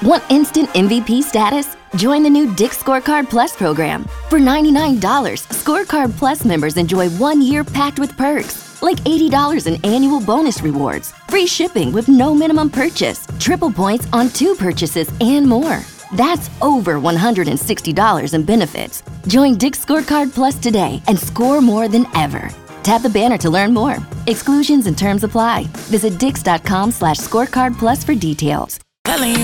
Want instant MVP status? Join the new Dick's Scorecard Plus program. For $99, Scorecard Plus members enjoy 1 year packed with perks, like $80 in annual bonus rewards, free shipping with no minimum purchase, triple points on 2 purchases, and more. That's over $160 in benefits. Join Dick's Scorecard Plus today and score more than ever. Tap the banner to learn more. Exclusions and terms apply. Visit dix.com/scorecardplus for details. Telling you